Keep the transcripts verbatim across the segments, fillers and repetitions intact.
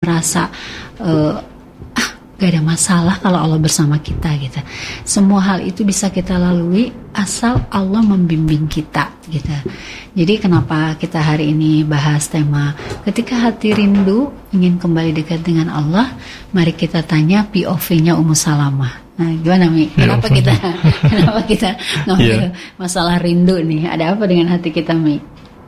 merasa uh, ah gak ada masalah kalau Allah bersama kita gitu. Semua hal itu bisa kita lalui asal Allah membimbing kita gitu. Jadi kenapa kita hari ini bahas tema ketika hati rindu ingin kembali dekat dengan Allah, mari kita tanya P O V-nya Ummu Salamah. Nah, gimana Mi? Kenapa kita kenapa kita ngambil yeah. masalah rindu nih? Ada apa dengan hati kita, Mi?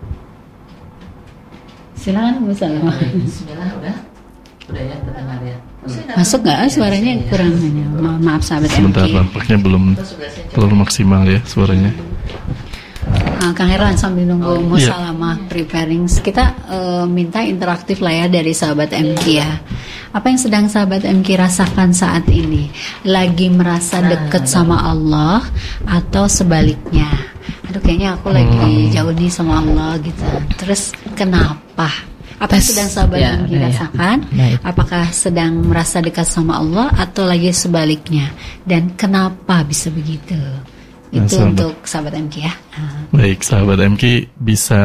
Silakan Ummu Salamah. Bismillah, udah? Udah ya, terdengar ya. Masuk nggak? Suaranya kurang ini. Ma- maaf sahabat Sebentar, M K. nampaknya belum belum maksimal ya suaranya. Nah, Kang Herlan sambil nunggu Ummu yeah. Salamah preparing, kita uh, minta interaktif lah ya dari sahabat M K ya. Apa yang sedang sahabat M K rasakan saat ini? Lagi merasa dekat sama Allah atau sebaliknya? Aduh, kayaknya aku lagi jauh nih sama Allah gitu. Terus kenapa? Apa yang sedang sahabat ya, M K ya, rasakan? ya. Apakah sedang merasa dekat sama Allah atau lagi sebaliknya? Dan kenapa bisa begitu? Itu Nah, sahabat. untuk sahabat M K ya. Baik, sahabat M K bisa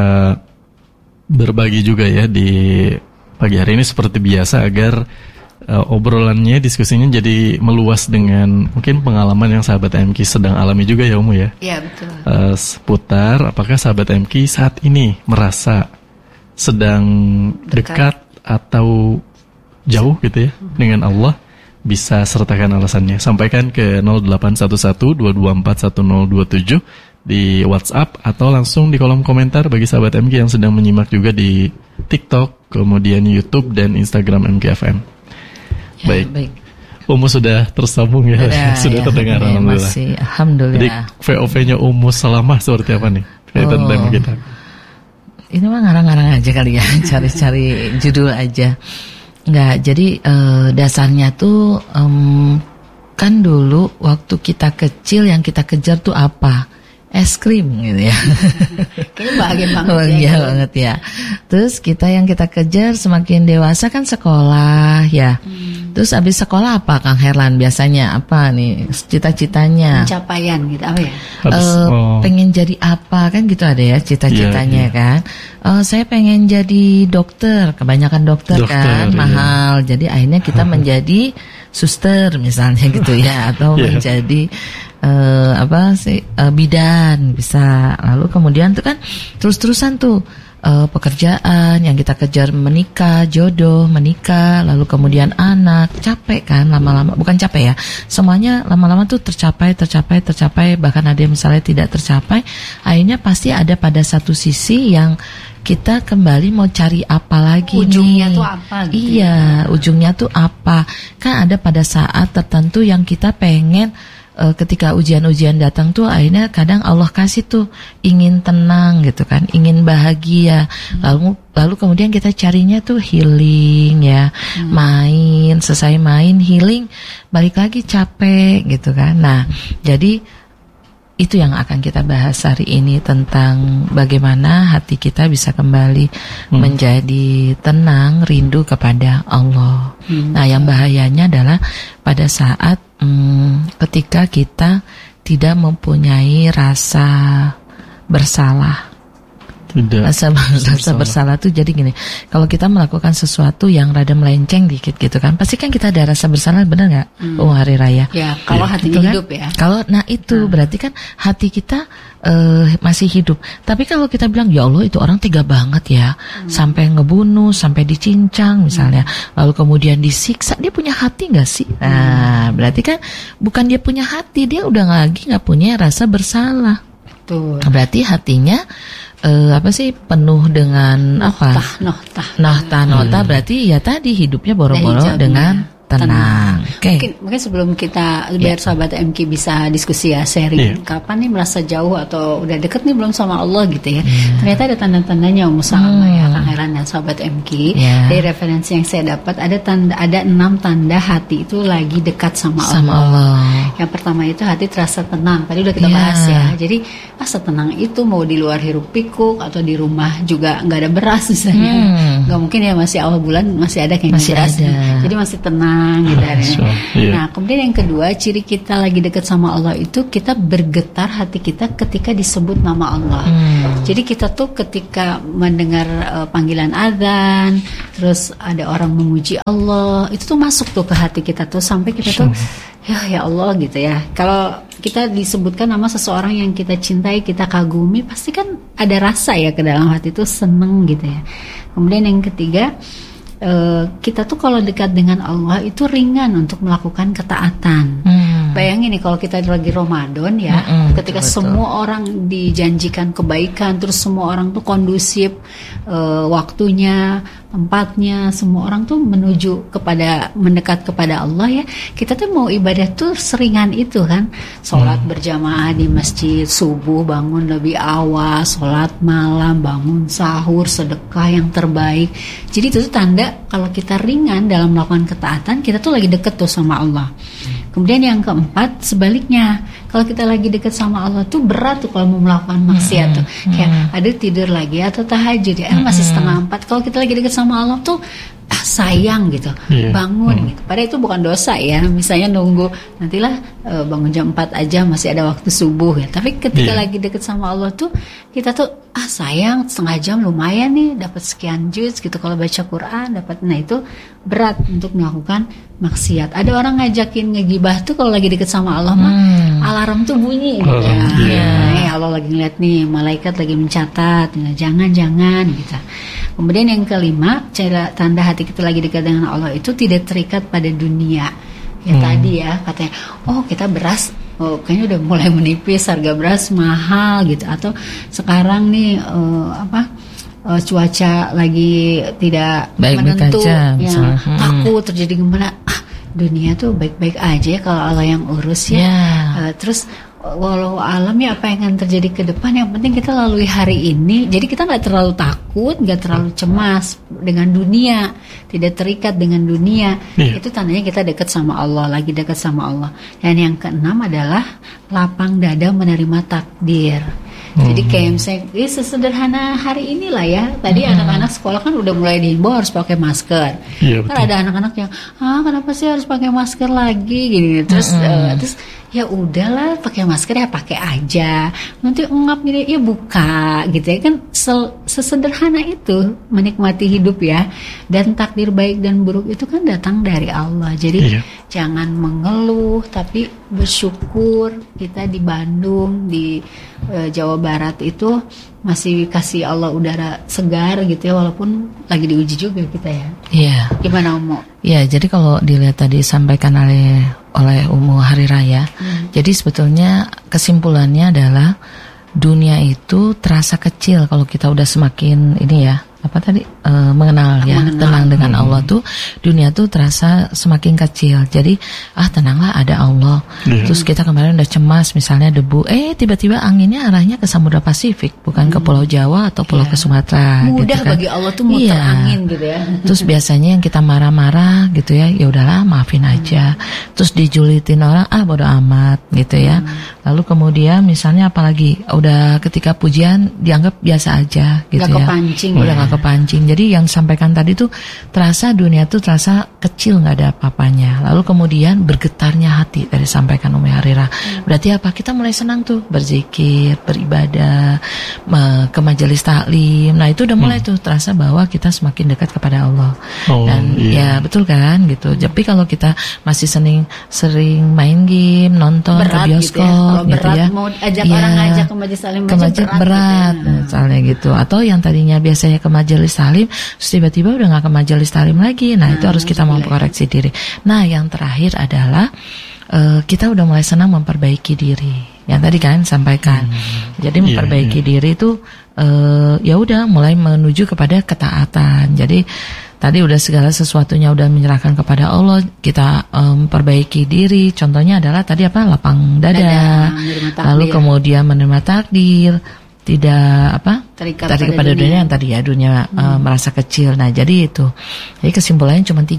berbagi juga ya di pagi hari ini seperti biasa agar uh, obrolannya, diskusinya jadi meluas dengan mungkin pengalaman yang sahabat M K sedang alami juga ya Umu ya. Iya betul. Uh, seputar apakah sahabat M K saat ini merasa sedang dekat, dekat atau jauh gitu ya hmm. dengan Allah, bisa sertakan alasannya. Sampaikan ke nol delapan satu satu dua dua empat satu nol dua tujuh di WhatsApp atau langsung di kolom komentar bagi sahabat M K yang sedang menyimak juga di TikTok, kemudian YouTube dan Instagram M K F M. Ya, baik. baik. Umu sudah tersambung ya, sudah, sudah ya, terdengar ya, alhamdulillah. Masih, alhamdulillah. Jadi V O V-nya Ummu Salamah seperti apa nih? Kaitan oh. tema kita. Ini mah ngarang-ngarang aja kali ya, cari-cari judul aja. Enggak, jadi uh, dasarnya tuh um, kan dulu waktu kita kecil yang kita kejar tuh apa? Es krim gitu ya. Kayaknya bahagia banget oh, ya. Iya banget ya. Terus kita yang kita kejar semakin dewasa kan sekolah ya. Hmm. Terus abis sekolah apa Kang Herlan biasanya? Apa nih cita-citanya? Pencapaian gitu apa ya? Habis, uh, oh. Pengen jadi apa kan gitu ada ya cita-citanya yeah, yeah. kan. Uh, saya pengen jadi dokter. Kebanyakan dokter, dokter kan yeah. mahal. Jadi akhirnya kita menjadi suster misalnya gitu ya. Atau yeah. menjadi Uh, apa sih uh, bidan bisa. Lalu kemudian tuh kan terus-terusan tuh uh, pekerjaan yang kita kejar, menikah, jodoh, menikah, lalu kemudian anak, capek kan lama-lama, bukan capek ya, semuanya lama-lama tuh tercapai, tercapai, tercapai, bahkan ada yang misalnya tidak tercapai. Akhirnya pasti ada pada satu sisi yang kita kembali mau cari apa lagi ujungnya nih. tuh apa gitu. Iya, ujungnya tuh apa. Kan ada pada saat tertentu yang kita pengen Uh, ketika ujian-ujian datang tuh akhirnya kadang Allah kasih tuh ingin tenang gitu kan, ingin bahagia. Hmm. Lalu lalu kemudian kita carinya tuh healing ya, hmm. main, selesai main healing, balik lagi capek gitu kan. Nah, jadi itu yang akan kita bahas hari ini tentang bagaimana hati kita bisa kembali hmm. menjadi tenang, rindu kepada Allah. Hmm. Nah, yang bahayanya adalah pada saat hmm, ketika kita tidak mempunyai rasa bersalah. Tidak. Rasa, rasa bersalah tuh jadi gini, kalau kita melakukan sesuatu yang rada melenceng dikit gitu kan, pasti kan kita ada rasa bersalah, benar nggak? Hmm. Oh, hari raya. Ya, kalau ya, hatinya gitu hidup kan? Ya. Kalau nah itu hmm. berarti kan hati kita uh, masih hidup. Tapi kalau kita bilang ya Allah itu orang tega banget ya, hmm. sampai ngebunuh, sampai dicincang misalnya, hmm. lalu kemudian disiksa, dia punya hati nggak sih? Nah, hmm. berarti kan bukan dia punya hati, dia udah lagi nggak punya rasa bersalah. Betul. Berarti hatinya Uh, apa sih penuh dengan nohtah, apa? Nohtah, nohtah, nohtah. Hmm. Berarti ya tadi hidupnya boro-boro dengan tenang. tenang. Okay. Mungkin, mungkin sebelum kita biar yeah. sahabat M K bisa diskusi ya, sharing. Yeah. Kapan nih merasa jauh atau udah deket nih belum sama Allah gitu ya? Yeah. Ternyata ada tanda-tandanya Ummu Salamah hmm. ya, Kang Herlan dan sahabat M K. Yeah. Dari referensi yang saya dapat ada tanda, ada enam tanda hati itu lagi dekat sama, sama Allah. Allah. Yang pertama itu hati terasa tenang. Tadi udah kita yeah. bahas ya. Jadi ah setenang itu mau di luar hiruk pikuk atau di rumah juga nggak ada beras misalnya. Hmm. Nggak mungkin ya, masih awal bulan masih ada kayaknya masih beras. Ada. Jadi masih tenang gitu. Oh, iya. Nah, kemudian yang kedua, ciri kita lagi dekat sama Allah itu kita bergetar hati kita ketika disebut nama Allah. Hmm. Jadi kita tuh ketika mendengar uh, panggilan azan, terus ada orang memuji Allah, itu tuh masuk tuh ke hati kita tuh sampai kita tuh ya ya Allah gitu ya. Kalau kita disebutkan nama seseorang yang kita cintai, kita kagumi, pasti kan ada rasa ya ke dalam hati tuh, seneng gitu ya. Kemudian yang ketiga, Uh, kita tuh kalau dekat dengan Allah itu ringan untuk melakukan ketaatan. Hmm. Bayangin nih kalau kita lagi Ramadan ya, hmm, ketika betul, semua betul. orang dijanjikan kebaikan, terus semua orang tuh kondusif uh, waktunya, tempatnya, semua orang tuh menuju kepada mendekat kepada Allah ya. Kita tuh mau ibadah tuh seringan itu kan, sholat hmm. berjamaah di masjid, subuh bangun lebih awal, sholat malam, bangun sahur, sedekah yang terbaik. Jadi itu tuh tanda kalau kita ringan dalam melakukan ketaatan, kita tuh lagi deket tuh sama Allah. Kemudian yang keempat, sebaliknya, kalau kita lagi deket sama Allah tuh berat tuh kalau mau melakukan maksiat tuh. Kayak ada tidur lagi atau tahajud ya, eh, masih setengah empat. Kalau kita lagi deket sama Allah tuh ah, sayang gitu, yeah. bangun hmm. gitu. Padahal itu bukan dosa ya. Misalnya nunggu nantilah uh, bangun jam empat aja masih ada waktu subuh ya. Tapi ketika yeah. lagi deket sama Allah tuh kita tuh ah sayang setengah jam lumayan nih dapat sekian juz gitu kalau baca Quran dapat. Nah itu berat untuk melakukan maksiat. Ada orang ngajakin ngegibah tuh kalau lagi deket sama Allah mah hmm. alarm tuh bunyi gitu. Oh, ya. yeah. Nah, Allah lagi ngeliat nih malaikat lagi mencatat. Nah, jangan-jangan gitu. Kemudian yang kelima, cara tanda hati kita lagi dekat dengan Allah itu tidak terikat pada dunia. Ya hmm. tadi ya katanya, oh kita beras, oh kayaknya udah mulai menipis, harga beras mahal gitu. Atau sekarang nih uh, apa uh, cuaca lagi tidak baik menentu, aja, ya, hmm. takut terjadi gimana? Ah, dunia tuh baik-baik aja ya kalau Allah yang urus ya. Yeah. Uh, terus walau alam ya apa yang akan terjadi ke depan, yang penting kita lalui hari ini. Jadi kita nggak terlalu takut, nggak terlalu cemas dengan dunia, tidak terikat dengan dunia. Yeah. Itu tandanya kita dekat sama Allah, lagi dekat sama Allah. Dan yang keenam adalah lapang dada menerima takdir. Hmm. Jadi kayak misalnya eh, sesederhana hari inilah ya. Tadi hmm. anak-anak sekolah kan udah mulai dihimbau harus pakai masker. Yeah, kan betul. Ada anak-anak yang ah kenapa sih harus pakai masker lagi gini. Terus hmm. uh, terus ya udahlah pakai masker ya pakai aja, nanti ngap gini ya buka gitu ya kan. Sesederhana itu menikmati hidup ya. Dan takdir baik dan buruk itu kan datang dari Allah. Jadi iya. jangan mengeluh tapi bersyukur. Kita di Bandung, di e, Jawa Barat itu masih kasih Allah udara segar gitu ya, walaupun lagi diuji juga kita ya. Iya. Gimana Umu? Iya, jadi kalau dilihat tadi disampaikan oleh oleh Umu Hari Raya, hmm. jadi sebetulnya kesimpulannya adalah dunia itu terasa kecil kalau kita udah semakin ini ya, apa tadi e, mengenal ya, mengenal. tenang dengan hmm. Allah tuh dunia tuh terasa semakin kecil. Jadi ah tenanglah ada Allah. Yeah. Terus kita kemarin udah cemas misalnya debu, eh tiba-tiba anginnya arahnya ke Samudra Pasifik, bukan hmm. ke Pulau Jawa atau Pulau yeah. ke Sumatera. Mudah gitu kan. Bagi Allah tuh muter yeah. angin gitu ya. Terus biasanya yang kita marah-marah gitu ya, ya udahlah maafin aja. Hmm. Terus dijulitin orang, ah bodo amat gitu ya. Hmm. Lalu kemudian misalnya apalagi udah ketika pujian dianggap biasa aja gitu gak ya. Kepancing, udah ya. Gak kepancing. Jadi yang sampaikan tadi tuh terasa dunia tuh terasa kecil, nggak ada apa-apanya. Lalu kemudian bergetarnya hati dari sampaikan Umi Harira. Hmm. Berarti apa? Kita mulai senang tuh berzikir, beribadah, ke majelis taklim. Nah itu udah mulai hmm. tuh terasa bahwa kita semakin dekat kepada Allah. Oh, dan iya. ya betul kan gitu. Tapi kalau kita masih sering sering main game, nonton berat ke bioskop. Gitu ya, gitu ya. Mau ajak ya, orang ngajak ke majelis taklim ke majelis berat, berat gitu ya. Misalnya gitu. Atau yang tadinya biasanya ke majelis taklim, terus tiba-tiba udah nggak ke majelis taklim lagi. Nah, nah itu harus kita mau koreksi diri. Nah yang terakhir adalah uh, kita udah mulai senang memperbaiki diri. Yang tadi kan sampaikan. Hmm. Jadi memperbaiki yeah, yeah. diri itu uh, ya udah mulai menuju kepada ketaatan. Jadi tadi udah segala sesuatunya udah menyerahkan kepada Allah, kita um, perbaiki diri. Contohnya adalah tadi apa? Lapang dada, dada lalu kemudian menerima takdir, tidak apa? Terikat pada, pada dunia. dunia yang tadi ya dunia hmm. uh, merasa kecil. Nah jadi itu. Jadi kesimpulannya cuma tiga.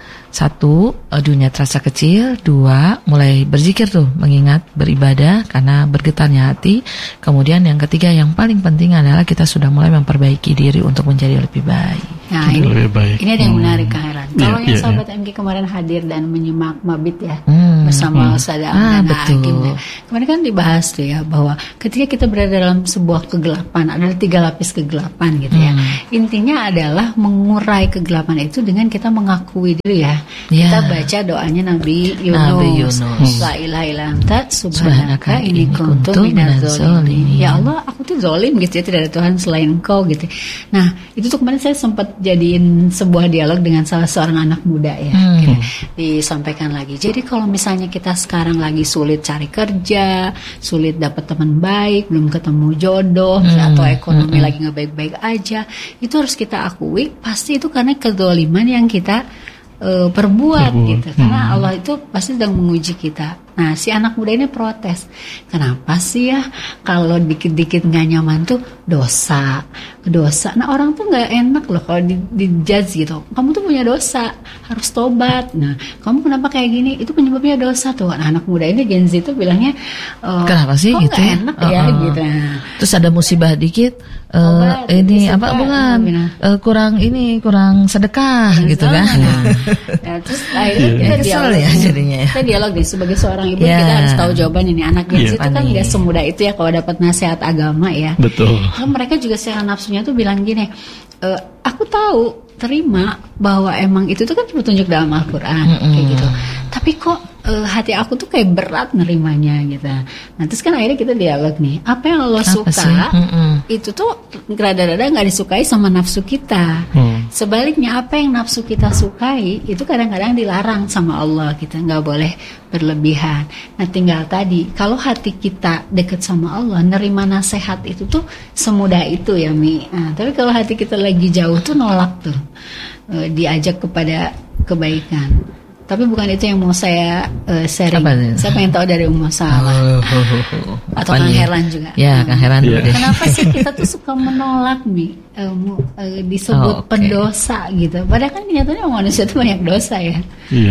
Satu, eh, dunia terasa kecil. Dua, mulai berzikir tuh, mengingat beribadah karena bergetarnya hati. Kemudian yang ketiga yang paling penting adalah kita sudah mulai memperbaiki diri untuk menjadi lebih baik. Nah, ini, lebih baik. ini ada yang Hmm. menarik Kak Heran. Iya, Kalau yang iya, sahabat M K kemarin hadir dan menyimak Mabit ya, Hmm, bersama hmm. Ustazah Ah, Amanda betul. Hakim ya. Kemarin kan dibahas tuh ya bahwa ketika kita berada dalam sebuah kegelapan, ada tiga lapis kegelapan gitu ya. Hmm. Intinya adalah mengurai kegelapan itu dengan kita mengakui dulu ya. Ya. Kita baca doanya Nabi Yunus. Nabi Yunus. La ilaha illa anta Subhanaka subhanaka inni inni kuntu kuntu minaz minaz zalimin. zalimin. Ya Allah, aku tuh zalim gitu ya, tidak ada Tuhan selain Engkau gitu. Nah, itu tuh kemarin saya sempat jadiin sebuah dialog dengan salah seorang anak muda ya. Hmm. Gitu. Disampaikan lagi. Jadi kalau misalnya kita sekarang lagi sulit cari kerja, sulit dapat teman baik, belum ketemu jodoh, Hmm. atau ekonomi Hmm. lagi nggak baik-baik aja, itu harus kita akui pasti itu karena kezaliman yang kita eh, perbuat Perbuat. gitu. Karena Hmm. Allah itu pasti sedang menguji kita. Nah, si anak muda ini protes. Kenapa sih ya kalau dikit-dikit nggak nyaman tuh dosa, dosa. Nah, orang tuh nggak enak loh kalau di, di judge gitu. Kamu tuh punya dosa, harus tobat. Nah, kamu kenapa kayak gini? Itu penyebabnya dosa tuh. Nah, anak muda ini Gen Z itu bilangnya, e, Kenapa sih kok gitu nggak ya? enak ya Uh-uh. gitu. Nah, Terus ada musibah dikit, eh, Tobat, ini jadi apa suka, bukan Bina. eh, kurang ini kurang sedekah gitu kan? Nah, nah, terus akhirnya Iya. kita Kesel dialog, ya jadinya ya. kita dialog deh sebagai seorang ibu, Iya. kita harus tahu jawaban ini. Anak Gen Z Iya. itu kan nggak semudah itu ya kalau dapat nasihat agama ya. Betul. Kan mereka juga secara nafsunya tuh bilang gini, e, aku tahu, terima bahwa emang itu tuh kan petunjuk dalam Al-Quran Mm-mm. kayak gitu. Tapi kok e, hati aku tuh kayak berat nerimanya gitu. Nah terus kan akhirnya kita dialog nih, apa yang lo Apa suka sih? Mm-mm. itu tuh rada-rada nggak disukai sama nafsu kita. Hmm. Sebaliknya apa yang nafsu kita sukai itu kadang-kadang dilarang sama Allah, kita nggak boleh berlebihan. Nah tinggal tadi kalau hati kita deket sama Allah, nerima nasihat itu tuh semudah itu ya Mi. Nah, tapi kalau hati kita lagi jauh tuh nolak tuh, e, diajak kepada kebaikan. Tapi bukan itu yang mau saya uh, sharing. Apa itu? Saya pengen tahu dari Ummu Salamah Oh, oh, oh, oh. atau Apa Kang nih? Herlan juga. Ya, Nah, Kang Herlan dulu Iya. deh. Kenapa sih kita tuh suka menolak nih eh, mu- eh, disebut Oh, oke. pendosa gitu? Padahal kan kenyataannya manusia tuh banyak dosa ya. Iya.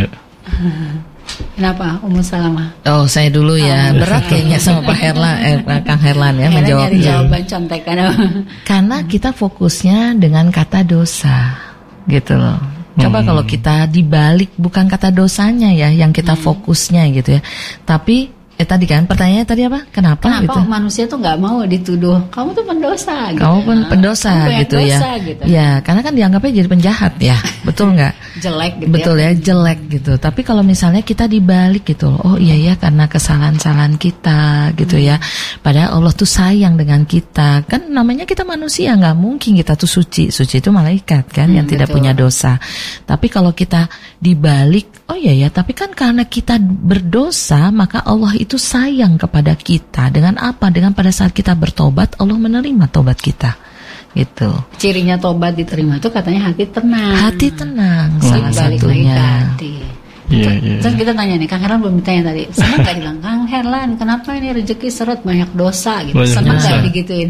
Kenapa Ummu Salamah? Oh, saya dulu ya. Berat kayaknya sama Pak Herlan, eh, Kang Herlan ya Herlan menjawab. nyari jawaban contekan. Karena kita fokusnya dengan kata dosa, gitu loh. Coba Hmm. kalau kita dibalik bukan kata dosanya ya, yang kita fokusnya gitu ya. Tapi eh tadi kan pertanyaannya tadi apa? Kenapa, Kenapa gitu? manusia tuh nggak mau dituduh kamu tuh pendosa? Gitu. Kamu pun pendosa Kamu banyak gitu dosa, ya. Gitu. Ya, karena kan dianggapnya jadi penjahat ya. Betul nggak? Jelek gitu Betul ya, jelek gitu. Tapi kalau misalnya kita dibalik gitu loh, oh iya ya karena kesalahan-kesalahan kita gitu ya. Padahal Allah tuh sayang dengan kita. Kan namanya kita manusia, nggak mungkin kita tuh suci. Suci itu malaikat kan Hmm, yang tidak betul. punya dosa. Tapi kalau kita dibalik, oh iya ya, tapi kan karena kita berdosa, maka Allah itu sayang kepada kita. Dengan apa? Dengan pada saat kita bertobat, Allah menerima tobat kita. Gitu. Cirinya tobat diterima itu katanya hati tenang. Hati tenang Jadi salah balik lagi ke satunya. hati. Iya, Terus- iya. Terus kita tanya nih, Kang Herlan belum ditanya tadi. Senang gak bilang, Kang Herlan, kenapa ini rezeki seret banyak dosa gitu? Banyak Senang dosa. gak digituin?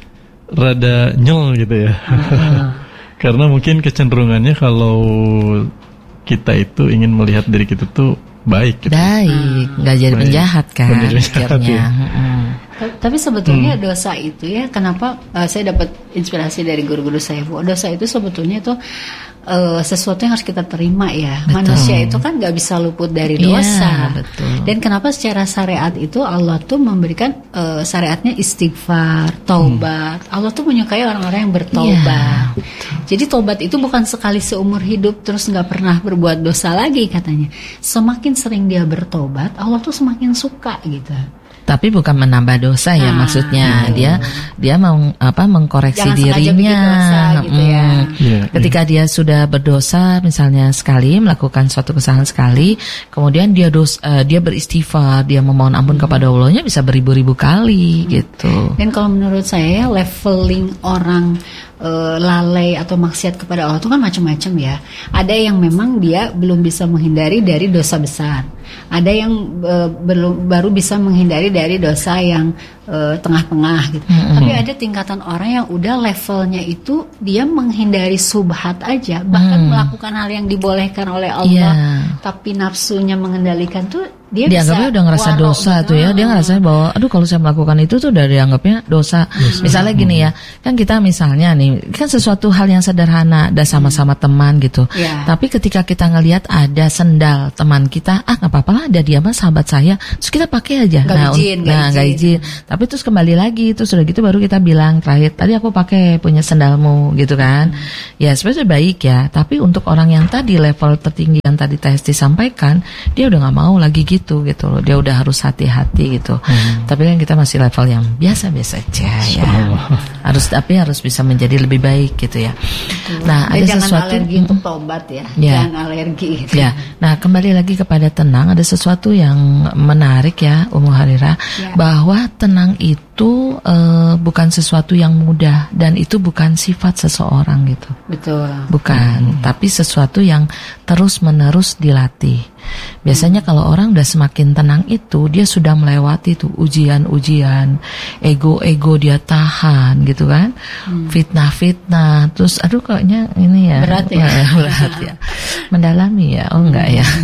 Rada nyel gitu ya. Karena mungkin kecenderungannya kalau kita itu ingin melihat diri kita tuh baik gitu. Baik, nggak jadi Baik. penjahat kan Nggak jadi penjahat, pikirnya. ya. Mm-mm. Ta- Tapi sebetulnya dosa itu ya, kenapa eh, saya dapat inspirasi dari guru-guru saya, Bu. Dosa itu sebetulnya itu eh, sesuatu yang harus kita terima ya. Betul. Manusia itu kan nggak bisa luput dari Iya, dosa. betul. Dan kenapa secara syariat itu Allah tuh memberikan eh, syariatnya istighfar, taubat. Allah tuh menyukai orang-orang yang bertobat. Iya, Jadi tobat itu bukan sekali seumur hidup terus nggak pernah berbuat dosa lagi katanya. Semakin sering dia bertobat, Allah tuh semakin suka gitu. Tapi bukan menambah dosa ya, Nah, maksudnya gitu. dia dia mau apa mengkoreksi Jangan sengaja dirinya. bikin dosa gitu ya. Mm. Iya, Ketika dia sudah berdosa misalnya sekali, melakukan suatu kesalahan sekali, kemudian dia dos eh, dia beristighfar, dia memohon ampun kepada Allahnya bisa beribu-ribu kali gitu. Dan kalau menurut saya leveling orang eh, lalai atau maksiat kepada Allah itu kan macam-macam ya. Ada yang memang dia belum bisa menghindari dari dosa besar. Ada yang eh, belum baru bisa menghindari dari dosa yang uh, tengah-tengah gitu. Mm-hmm. Tapi ada tingkatan orang yang udah levelnya itu dia menghindari subhat aja, bahkan mm. melakukan hal yang dibolehkan oleh Allah, yeah. tapi nafsunya mengendalikan tuh dia dianggapnya bisa udah ngerasa waro, dosa gitu. tuh ya, dia ngerasa bahwa aduh kalau saya melakukan itu tuh udah dianggapnya dosa. Yes. Misalnya gini ya, kan kita misalnya nih kan sesuatu hal yang sederhana, ada sama-sama teman gitu. Yeah. Tapi ketika kita ngelihat ada sendal teman kita, ah nggak apa-apa lah, ada dia mah sahabat saya, terus kita pakai aja. Gak nah, izin, nah nggak izin. Tapi terus kembali lagi, terus udah gitu baru kita bilang terakhir, tadi aku pakai punya sendalmu gitu kan. Hmm. Ya sebenarnya baik ya, tapi untuk orang yang tadi level tertinggi yang tadi Teh Esti sampaikan, dia udah nggak mau lagi gitu gitu loh. Dia udah harus hati-hati gitu. Hmm. Tapi kan kita masih level yang biasa-biasa aja ya. Harus tapi harus bisa menjadi lebih baik gitu ya. Betul. Nah, Dan ada jangan sesuatu alergi untuk tobat ya. ya. Jangan alergi gitu. Ya. Nah, kembali lagi kepada tenang, ada sesuatu yang menarik ya Ummu Harira, ya. Bahwa tenang itu uh, bukan sesuatu yang mudah dan itu bukan sifat seseorang gitu. Betul. Bukan, hmm. tapi sesuatu yang terus-menerus dilatih. Biasanya kalau orang udah semakin tenang itu, dia sudah melewati tuh ujian-ujian, ego-ego dia tahan gitu kan, hmm. fitnah-fitnah, terus aduh kayaknya ini ya berat ya, berat ya, mendalami ya, oh enggak ya.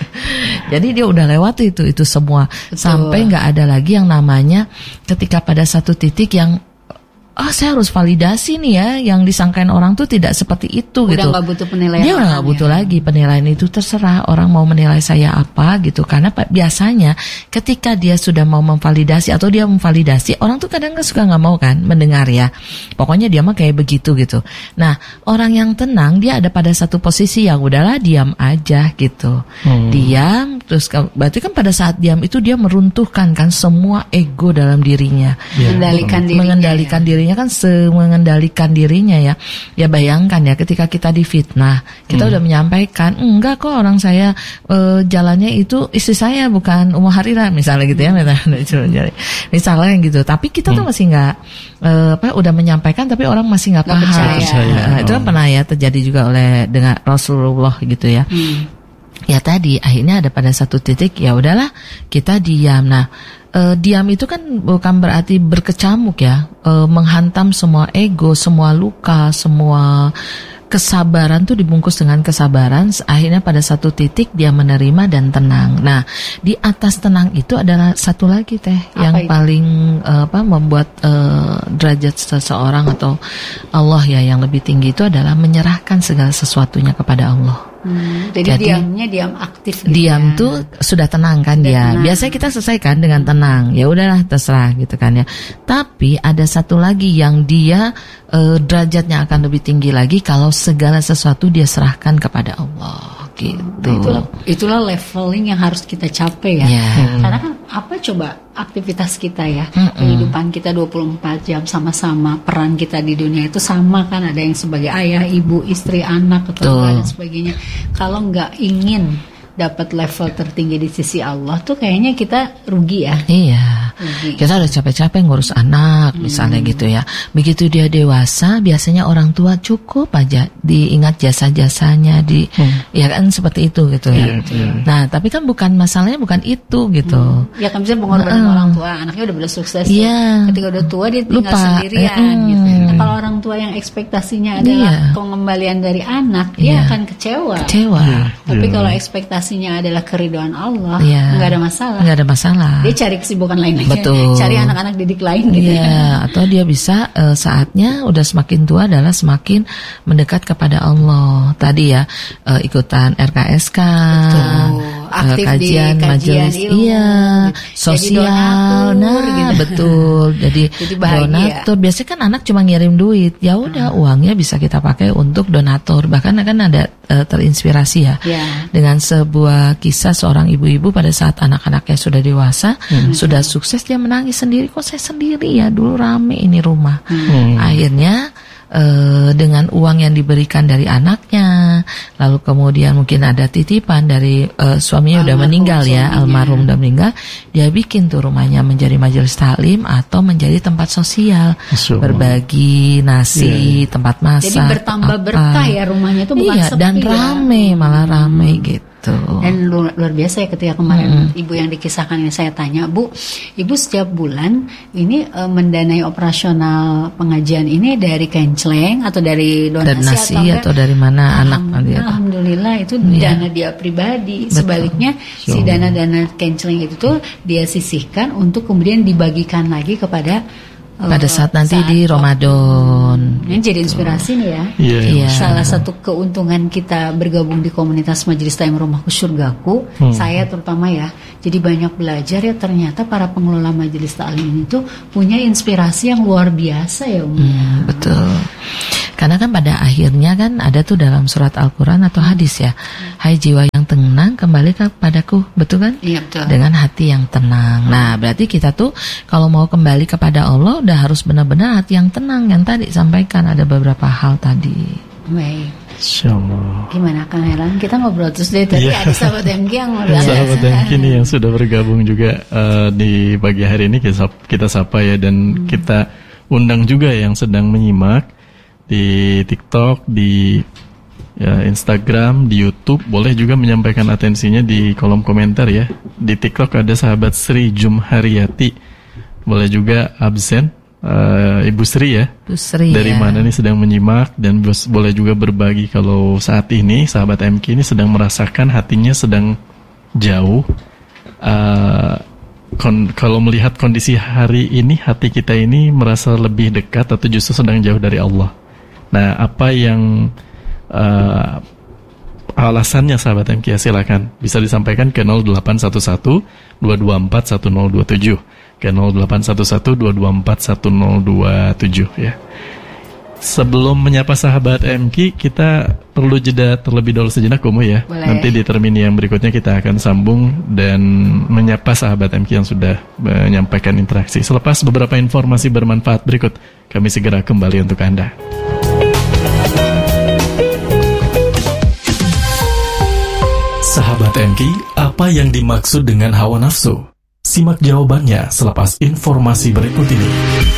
Jadi dia udah lewati itu itu semua. Betul. Sampai nggak ada lagi yang namanya ketika pada satu titik yang oh saya harus validasi nih ya, yang disangkain orang tuh tidak seperti itu udah gitu. Udah nggak butuh penilaian. Dia udah nggak butuh ya. lagi penilaian itu, terserah orang mau menilai saya apa gitu. Karena biasanya ketika dia sudah mau memvalidasi atau dia memvalidasi, orang tuh kadang kan suka nggak mau kan mendengar ya. Pokoknya dia mah kayak begitu gitu. Nah orang yang tenang dia ada pada satu posisi yang udahlah diam aja gitu. Hmm. Diam terus berarti kan pada saat diam itu dia meruntuhkan kan semua ego dalam dirinya. Yeah. Mengendalikan dirinya. Mengendalikan ya. dirinya kan mengendalikan dirinya ya. Ya bayangkan ya ketika kita difitnah, kita hmm. udah menyampaikan enggak kok orang saya e, jalannya itu istri saya bukan Ummu Harira misalnya gitu ya, misalnya, misalnya gitu. Tapi kita hmm. tuh masih nggak e, apa udah menyampaikan tapi orang masih nggak paham. Percaya. Nah, itu kan pernah ya terjadi juga oleh dengan Rasulullah gitu ya. Hmm. Ya tadi akhirnya ada pada satu titik ya udahlah kita diam. Nah Uh, diam itu kan bukan berarti berkecamuk ya, uh, menghantam semua ego, semua luka, semua kesabaran tuh dibungkus dengan kesabaran. Akhirnya pada satu titik dia menerima dan tenang. Nah di atas tenang itu adalah satu lagi Teh apa yang itu? paling uh, apa membuat uh, derajat seseorang atau Allah ya yang lebih tinggi itu adalah menyerahkan segala sesuatunya kepada Allah. Hmm, jadi, jadi diamnya diam aktif gitu. Diam ya. tuh sudah tenang kan dia. Tenang. Biasanya kita selesaikan dengan tenang. Ya udahlah terserah gitu kan ya. Tapi ada satu lagi yang dia uh, derajatnya akan lebih tinggi lagi kalau segala sesuatu dia serahkan kepada Allah gitu. Itulah itulah leveling yang harus kita capai ya. Yeah. Hmm. Karena kan apa coba aktivitas kita ya, hmm. kehidupan kita dua puluh empat jam sama-sama, peran kita di dunia itu sama kan, ada yang sebagai ayah, ibu, istri, anak, tetangga dan sebagainya. Kalau nggak ingin dapat level tertinggi di sisi Allah tuh kayaknya kita rugi ya. Iya. Rugi. Kita udah capek-capek ngurus anak hmm. misalnya gitu ya. Begitu dia dewasa, biasanya orang tua cukup aja diingat jasa-jasanya di hmm. ya kan seperti itu gitu ya. Iya, nah, tapi kan bukan masalahnya bukan itu gitu. Hmm. Ya kan bisa mengorbankan uh, orang tua, anaknya udah udah sukses. Iya. Ketika udah tua dia tinggal Lupa. sendirian hmm. gitu. Nah, kalau orang tua yang ekspektasinya adalah iya. pengembalian dari anak, dia iya. akan kecewa. Kecewa. Iya. Tapi iya. kalau ekspektasinya adalah keridhaan Allah, iya. nggak ada masalah. Nggak ada masalah. Dia cari kesibukan lain aja. Betul. Cari anak-anak didik lain gitu. Iya. Atau dia bisa uh, saatnya udah semakin tua adalah semakin mendekat kepada Allah. Tadi ya uh, ikutan R K S K. Betul. Aktif kajian, di kajian majelis, ilmu, iya, jadi sosial, donatur, nah gitu. Betul, jadi, jadi donatur. Biasanya kan anak cuma ngirim duit, ya udah hmm. uangnya bisa kita pakai untuk donatur. Bahkan kan ada uh, terinspirasi ya yeah. dengan sebuah kisah seorang ibu-ibu pada saat anak-anaknya sudah dewasa, hmm. sudah sukses dia menangis sendiri. Kok saya sendiri ya, dulu rame ini rumah. Hmm. Akhirnya Uh, dengan uang yang diberikan dari anaknya, lalu kemudian mungkin ada titipan dari uh, suaminya udah meninggal ya, suaminya. almarhum udah meninggal, dia bikin tuh rumahnya menjadi majelis taklim atau menjadi tempat sosial, Masuk. berbagi nasi, yeah. tempat masak. Jadi bertambah apa. berkah ya rumahnya tuh bukan iya, sepi dan ya. rame, malah rame gitu. Betul. Dan luar, luar biasa ya ketika kemarin mm-hmm. ibu yang dikisahkan ini saya tanya, Bu, ibu setiap bulan ini uh, mendanai operasional pengajian ini dari Kenceleng atau dari donasi, donasi atau, atau dari mana anak dia? Alhamdulillah itu ya. dana dia pribadi. Betul. Sebaliknya So. si dana-dana Kenceleng itu tuh dia sisihkan untuk kemudian dibagikan lagi kepada pada saat nanti saat di Ramadan. Ini jadi inspirasi nih ya. Iya. Iya. Salah satu keuntungan kita bergabung di komunitas Majelis Ta'lim Rumahku Surgaku, hmm. saya terutama ya, jadi banyak belajar ya, ternyata para pengelola Majelis Ta'lim ini tuh punya inspirasi yang luar biasa ya, Umi. Hmm, betul. Karena kan pada akhirnya kan ada tuh dalam surat Al-Quran atau hadis ya, hai jiwa yang tenang kembali kepadaku, betul kan? Iya, betul. Dengan hati yang tenang. Nah berarti kita tuh kalau mau kembali kepada Allah udah harus benar-benar hati yang tenang. Yang tadi sampaikan ada beberapa hal tadi. Baik. Insyaallah. Gimana Kang Heran? Kita ngobrol terus dari tadi Yeah. ada sahabat M G yang udah Sahabat M K ini yang sudah bergabung juga uh, di pagi hari ini kita, kita sapa ya, dan hmm. kita undang juga yang sedang menyimak di TikTok, di ya, Instagram, di YouTube. Boleh juga menyampaikan atensinya di kolom komentar ya. Di TikTok ada sahabat Sri Jumhariyati. Boleh juga absen uh, Ibu Sri ya. Bu Sri, dari ya. mana nih sedang menyimak, dan bos, boleh juga berbagi kalau saat ini sahabat M K ini sedang merasakan hatinya sedang jauh. Uh, kon, kalau melihat kondisi hari ini, hati kita ini merasa lebih dekat atau justru sedang jauh dari Allah. Nah, apa yang uh, alasannya sahabat M K, silakan bisa disampaikan ke nol delapan satu satu dua dua empat satu nol dua tujuh, ke nol delapan satu satu dua dua empat satu nol dua tujuh ya. Sebelum menyapa sahabat M K, kita perlu jeda terlebih dahulu sejenak, Kumu ya. Boleh. Nanti di termini yang berikutnya kita akan sambung dan menyapa sahabat M K yang sudah menyampaikan interaksi. Selepas beberapa informasi bermanfaat berikut, kami segera kembali untuk Anda. Sahabat M K, apa yang dimaksud dengan hawa nafsu? Simak jawabannya selepas informasi berikut ini.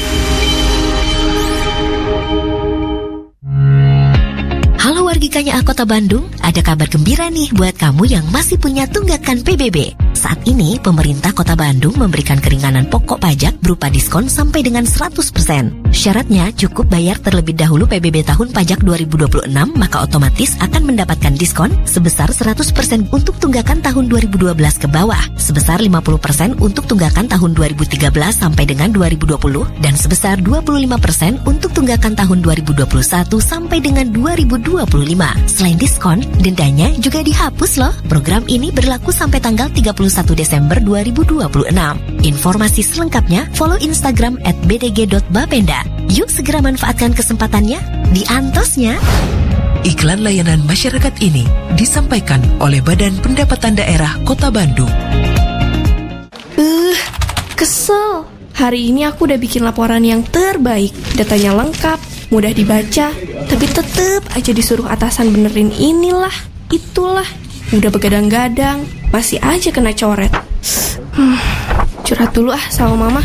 Halo wargikanya Kota Bandung, ada kabar gembira nih buat kamu yang masih punya tunggakan P B B. Saat ini, pemerintah Kota Bandung memberikan keringanan pokok pajak berupa diskon sampai dengan seratus persen. Syaratnya cukup bayar terlebih dahulu P B B tahun pajak dua ribu dua puluh enam, maka otomatis akan mendapatkan diskon sebesar seratus persen untuk tunggakan tahun dua ribu dua belas ke bawah, sebesar lima puluh persen untuk tunggakan tahun dua ribu tiga belas sampai dengan dua ribu dua puluh, dan sebesar dua puluh lima persen untuk tunggakan tahun dua ribu dua puluh satu sampai dengan dua ribu dua puluh lima. Selain diskon, dendanya juga dihapus loh. Program ini berlaku sampai tanggal tiga puluh satu Desember dua ribu dua puluh enam. Informasi selengkapnya follow Instagram at b d g dot bapenda. Yuk segera manfaatkan kesempatannya di Antosnya. Iklan layanan masyarakat ini disampaikan oleh Badan Pendapatan Daerah Kota Bandung. Uh, kesel. Hari ini aku udah bikin laporan yang terbaik. Datanya lengkap, mudah dibaca, tapi tetep aja disuruh atasan benerin inilah, itulah. Udah begadang-gadang, masih aja kena coret. Hmm, curhat dulu ah sama mama.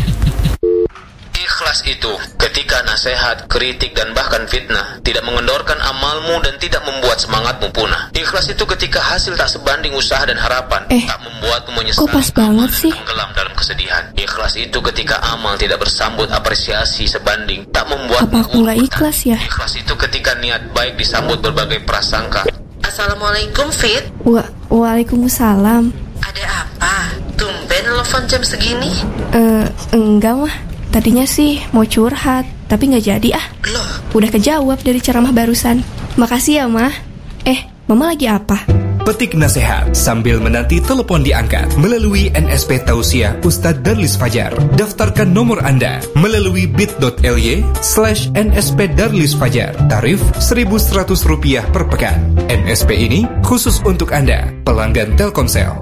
Ikhlas itu ketika nasihat, kritik, dan bahkan fitnah tidak mengendorkan amalmu dan tidak membuat semangatmu punah. Ikhlas itu ketika hasil tak sebanding usaha dan harapan, eh, tak membuatmu menyesal, kok pas banget sih? tenggelam dalam kesedihan. Ikhlas itu ketika amal tidak bersambut apresiasi sebanding, tak membuat apa aku nggak ikhlas ya? Ikhlas itu ketika niat baik disambut berbagai prasangka. Assalamualaikum Fit. Wa Waalaikumsalam. Ada apa? Tumben telepon jam segini? Eh, enggak mah. Tadinya sih mau curhat, tapi nggak jadi ah. Loh, udah kejawab dari ceramah barusan. Makasih ya mah. Eh, mama lagi apa? Petik nasihat sambil menanti telepon diangkat melalui N S P Tausiah Ustadz Darlis Fajar. Daftarkan nomor Anda melalui bit.ly slash nsp Darlis Fajar. Tarif seribu seratus rupiah per pekan. N S P ini khusus untuk Anda, pelanggan Telkomsel.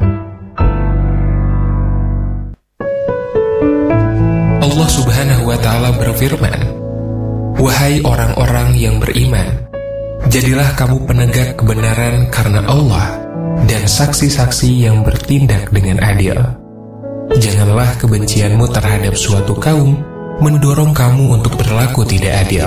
Allah Subhanahu wa Ta'ala berfirman, "Wahai orang-orang yang beriman, jadilah kamu penegak kebenaran karena Allah dan saksi-saksi yang bertindak dengan adil. Janganlah kebencianmu terhadap suatu kaum mendorong kamu untuk berlaku tidak adil.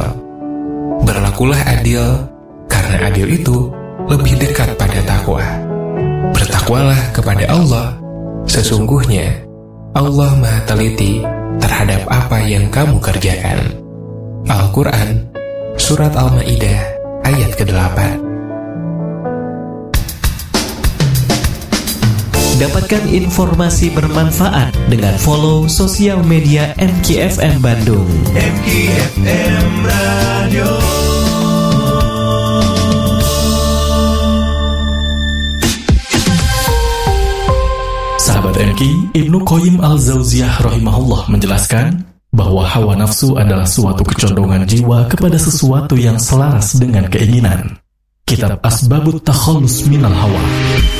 Berlakulah adil, karena adil itu lebih dekat pada takwa." bertakwalah kepada Allah. Sesungguhnya Allah Maha Teliti terhadap apa yang kamu kerjakan. Al-Quran, Surat Al-Ma'idah, ayat kedelapan. Dapatkan informasi bermanfaat dengan follow sosial media M K F M Bandung. M K F M Radio. Sahabat M K, Ibnu Qayyim Al-Jauziyah rahimahullah menjelaskan bahwa hawa nafsu adalah suatu kecondongan jiwa kepada sesuatu yang selaras dengan keinginan. Kitab Asbabut Takhallus Minal Hawa.